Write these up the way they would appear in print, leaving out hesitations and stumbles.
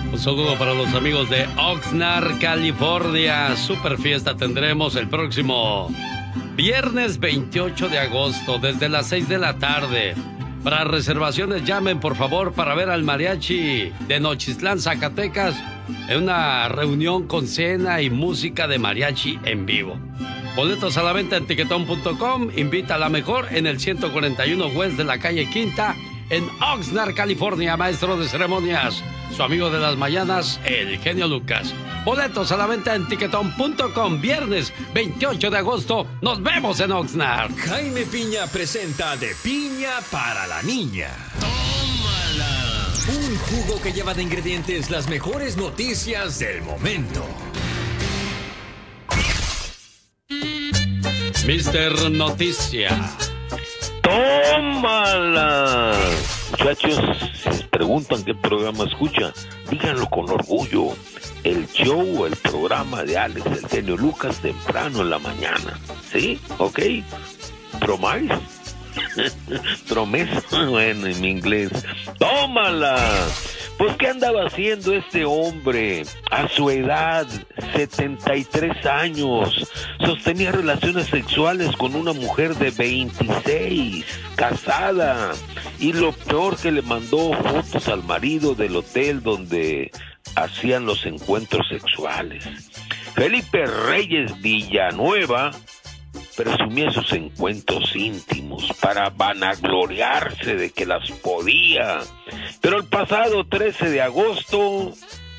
Un saludo para los amigos de Oxnard, California. Super fiesta tendremos el próximo viernes 28 de agosto, desde las 6 de la tarde. Para reservaciones, llamen por favor para ver al mariachi de Nochistlán, Zacatecas, en una reunión con cena y música de mariachi en vivo. Boletos a la venta en tiquetón.com. Invita a la mejor en el 141 West de la calle Quinta, en Oxnard, California. Maestro de ceremonias, su amigo de las mañanas, el genio Lucas. Boletos a la venta en tiquetón.com. Viernes 28 de agosto. Nos vemos en Oxnard. Jaime Piña presenta De Piña para la Niña. ¡Tómala! Un jugo que lleva de ingredientes las mejores noticias del momento. Mister Noticia. ¡Tómala! Muchachos, si les preguntan qué programa escuchan, díganlo con orgullo. El show, el programa de Alex, el genio Lucas, temprano en la mañana. ¿Sí? ¿Ok? ¿Promise? ¿Promesa? Bueno, en mi inglés. ¡Tómala! Pues, ¿qué andaba haciendo este hombre? A su edad, 73 años, sostenía relaciones sexuales con una mujer de 26, casada. Y lo peor, que le mandó fotos al marido del hotel donde hacían los encuentros sexuales. Felipe Reyes Villanueva presumía sus encuentros íntimos para vanagloriarse de que las podía. Pero el pasado 13 de agosto,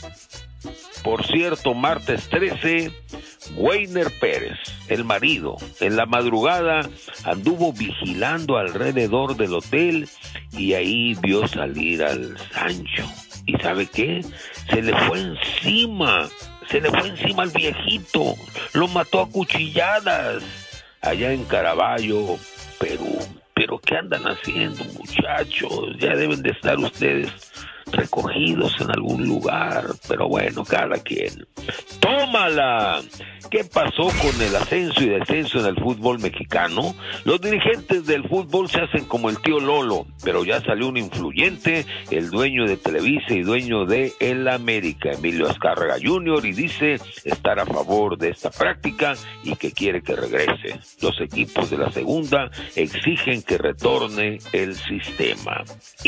por cierto, martes 13, Weiner Pérez, el marido, en la madrugada anduvo vigilando alrededor del hotel y ahí vio salir al Sancho. ¿Y sabe qué? Se le fue encima al viejito, lo mató a cuchilladas allá en Caraballo, Perú. Pero ¿qué andan haciendo, muchachos? Ya deben de estar ustedes recogidos en algún lugar, pero bueno, cada quien. ¡Tómala! ¿Qué pasó con el ascenso y descenso en el fútbol mexicano? Los dirigentes del fútbol se hacen como el tío Lolo, pero ya salió un influyente, el dueño de Televisa y dueño de El América, Emilio Azcárraga Jr., y dice estar a favor de esta práctica y que quiere que regrese. Los equipos de la segunda exigen que retorne el sistema.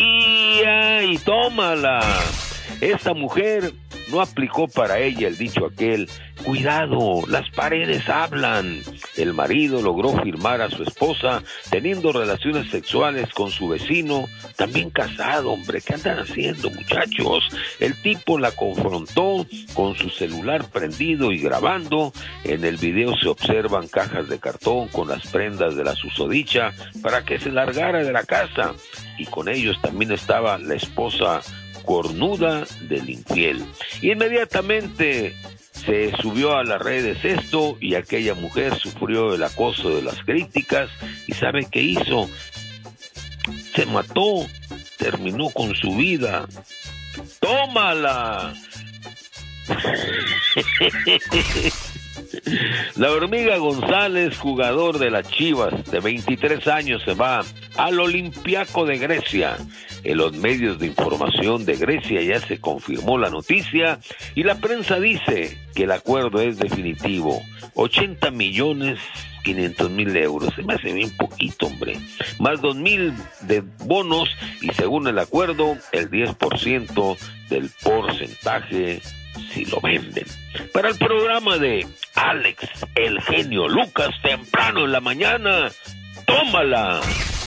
Y tómala. Esta mujer no aplicó para ella el dicho aquel: cuidado, las paredes hablan. El marido logró firmar a su esposa teniendo relaciones sexuales con su vecino, también casado. Hombre, ¿qué andan haciendo, muchachos? El tipo la confrontó con su celular prendido y grabando. En el video se observan cajas de cartón con las prendas de la susodicha para que se largara de la casa, y con ellos también estaba la esposa cornuda del infiel. Inmediatamente se subió a las redes esto, y aquella mujer sufrió el acoso de las críticas. ¿Y sabe qué hizo? Se mató, terminó con su vida. ¡Tómala! La Hormiga González, jugador de las Chivas, de 23 años, se va al Olympiacos de Grecia. En los medios de información de Grecia ya se confirmó la noticia y la prensa dice que el acuerdo es definitivo. 80.500.000 euros. Se me hace bien poquito, hombre. Más 2,000 de bonos y, según el acuerdo, el 10% del porcentaje si lo venden. Para el programa de Alex, el genio Lucas, temprano en la mañana, tómala.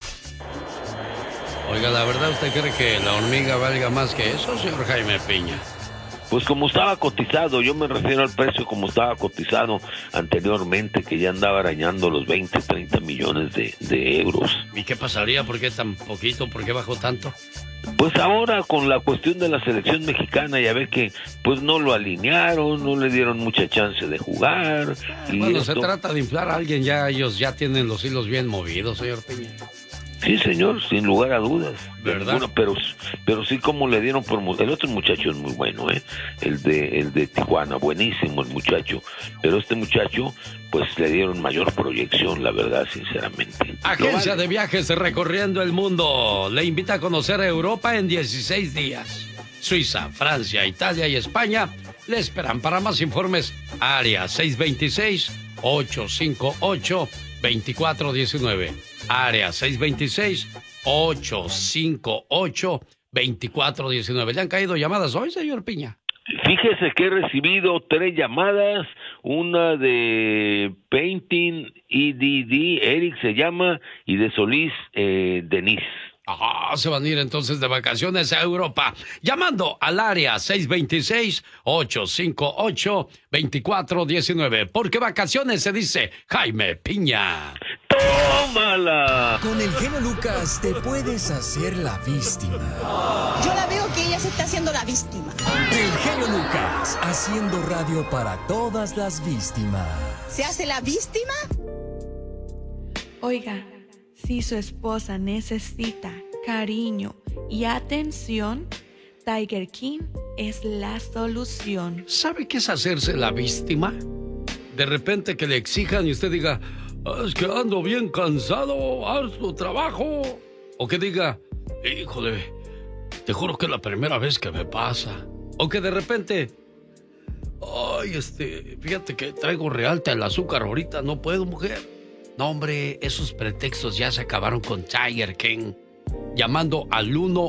Oiga, ¿la verdad usted cree que la hormiga valga más que eso, señor Jaime Piña? Pues como estaba cotizado, yo me refiero al precio como estaba cotizado anteriormente, que ya andaba arañando los 20, 30 millones de euros. ¿Y qué pasaría? ¿Por qué tan poquito? ¿Por qué bajó tanto? Pues ahora con la cuestión de la selección mexicana, ya ve que pues no lo alinearon, no le dieron mucha chance de jugar. Y cuando se trata de inflar a alguien, ya ellos ya tienen los hilos bien movidos, señor Piña. Sí, señor, sin lugar a dudas. ¿Verdad? Bueno, pero sí, como le dieron por... El otro muchacho es muy bueno, el de Tijuana, buenísimo el muchacho. Pero este muchacho, pues le dieron mayor proyección, la verdad, sinceramente. Agencia de viajes recorriendo el mundo le invita a conocer Europa en 16 días. Suiza, Francia, Italia y España le esperan. Para más informes, área 626-858-2419. Área 626-858-2419. ¿Le han caído llamadas hoy, señor Piña? Fíjese que he recibido 3 llamadas, una de Painting EDD, Eric se llama, y de Solís, Denise. Ajá, se van a ir entonces de vacaciones a Europa. Llamando al área 626-858-2419. Porque vacaciones se dice Jaime Piña. ¡Tómala! Con el genio Lucas te puedes hacer la víctima. Yo la veo que ella se está haciendo la víctima. El genio Lucas, haciendo radio para todas las víctimas. ¿Se hace la víctima? Oiga, si su esposa necesita cariño y atención, Tiger King es la solución. ¿Sabe qué es hacerse la víctima? De repente que le exijan y usted diga, es que ando bien cansado, haz tu trabajo. O que diga, híjole, te juro que es la primera vez que me pasa. O que de repente, ay, fíjate que traigo realta el azúcar ahorita, no puedo, mujer. No, hombre, esos pretextos ya se acabaron con Tiger King. Llamando al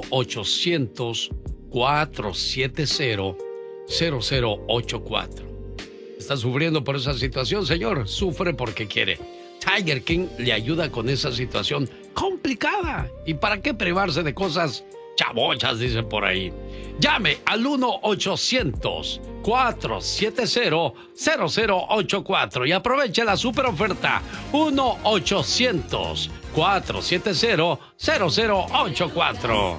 1-800-470-0084. ¿Está sufriendo por esa situación, señor? Sufre porque quiere. Tiger King le ayuda con esa situación complicada. ¿Y para qué privarse de cosas chabochas, dicen por ahí? Llame al 1-800-470-0084 y aproveche la super oferta. 1-800-470-0084.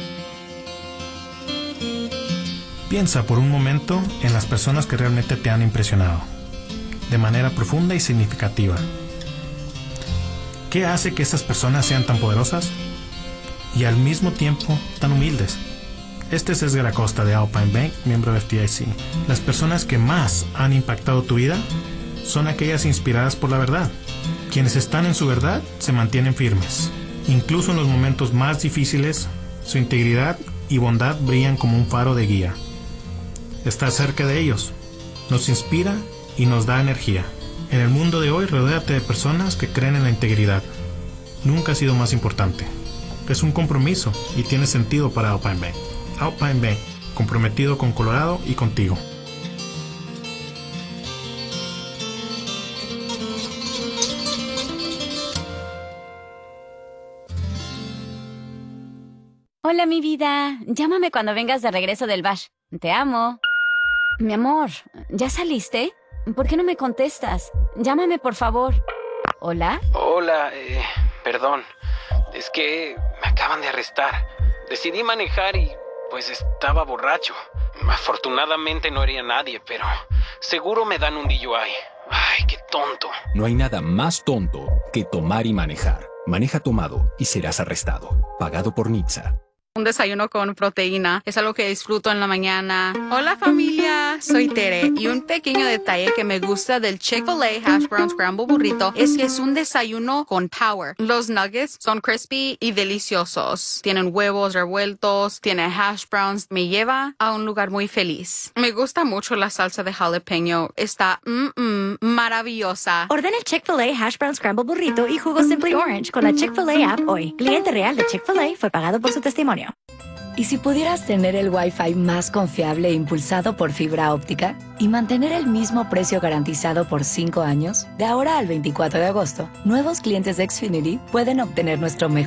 Piensa por un momento en las personas que realmente te han impresionado, de manera profunda y significativa. ¿Qué hace que esas personas sean tan poderosas y al mismo tiempo tan humildes? Este es Edgar Acosta de Alpine Bank, miembro de FDIC. Las personas que más han impactado tu vida son aquellas inspiradas por la verdad. Quienes están en su verdad se mantienen firmes. Incluso en los momentos más difíciles, su integridad y bondad brillan como un faro de guía. Estar cerca de ellos nos inspira y nos da energía. En el mundo de hoy, rodéate de personas que creen en la integridad. Nunca ha sido más importante. Es un compromiso y tiene sentido para Alpine Bank. Alpine Bank, comprometido con Colorado y contigo. Hola, mi vida. Llámame cuando vengas de regreso del bash. Te amo. Mi amor, ¿ya saliste? ¿Por qué no me contestas? Llámame, por favor. ¿Hola? Hola, perdón. Es que me acaban de arrestar. Decidí manejar y pues estaba borracho. Afortunadamente no hería a nadie, pero seguro me dan un DUI. Ay, qué tonto. No hay nada más tonto que tomar y manejar. Maneja tomado y serás arrestado. Pagado por NHTSA. Un desayuno con proteína es algo que disfruto en la mañana. Hola familia, soy Tere y un pequeño detalle que me gusta del Chick-fil-A Hash Brown Scramble Burrito es que es un desayuno con power. Los nuggets son crispy y deliciosos. Tienen huevos revueltos, tiene hash browns. Me lleva a un lugar muy feliz. Me gusta mucho la salsa de jalapeño. Está maravillosa. Ordena el Chick-fil-A Hash Brown Scramble Burrito y jugo Simply Orange con la Chick-fil-A app hoy. Cliente real de Chick-fil-A fue pagado por su testimonio. ¿Y si pudieras tener el Wi-Fi más confiable e impulsado por fibra óptica y mantener el mismo precio garantizado por 5 años? De ahora al 24 de agosto, nuevos clientes de Xfinity pueden obtener nuestro mejor